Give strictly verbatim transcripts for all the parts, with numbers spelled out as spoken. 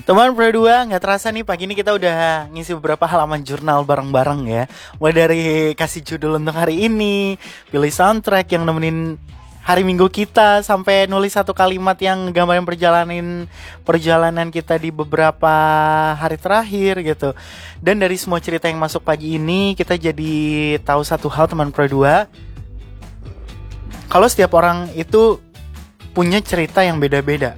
Teman Pro dua, nggak terasa nih pagi ini kita udah ngisi beberapa halaman jurnal bareng-bareng ya. Mulai dari kasih judul untuk hari ini, pilih soundtrack yang nemenin hari Minggu kita, sampai nulis satu kalimat yang gambarin perjalanan perjalanan kita di beberapa hari terakhir gitu. Dan dari semua cerita yang masuk pagi ini, kita jadi tahu satu hal teman Pro dua. Kalau setiap orang itu punya cerita yang beda-beda.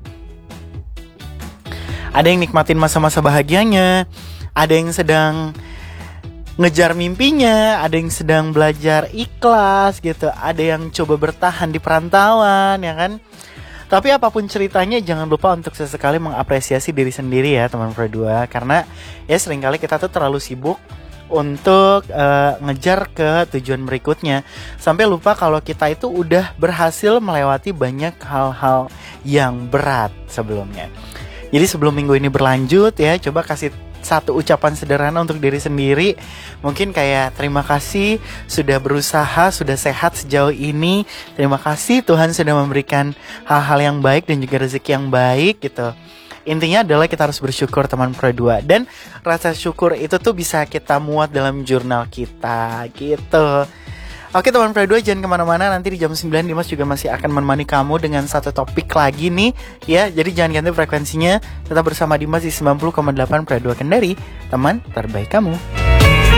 Ada yang nikmatin masa-masa bahagianya, ada yang sedang ngejar mimpinya, ada yang sedang belajar ikhlas gitu, ada yang coba bertahan di perantauan, ya kan? Tapi apapun ceritanya, jangan lupa untuk sesekali mengapresiasi diri sendiri ya teman Pro dua. Karena ya seringkali kita tuh terlalu sibuk untuk uh, ngejar ke tujuan berikutnya, sampai lupa kalau kita itu udah berhasil melewati banyak hal-hal yang berat sebelumnya. Jadi sebelum minggu ini berlanjut ya, coba kasih satu ucapan sederhana untuk diri sendiri. Mungkin kayak terima kasih sudah berusaha, sudah sehat sejauh ini. Terima kasih Tuhan sudah memberikan hal-hal yang baik dan juga rezeki yang baik gitu. Intinya adalah kita harus bersyukur teman Pro dua. Dan rasa syukur itu tuh bisa kita muat dalam jurnal kita gitu. Oke teman Pro dua, jangan kemana-mana. Nanti di jam sembilan Dimas juga masih akan menemani kamu dengan satu topik lagi nih ya. Jadi jangan ganti frekuensinya. Tetap bersama Dimas di sembilan puluh koma delapan Pro dua Kendari, teman terbaik kamu.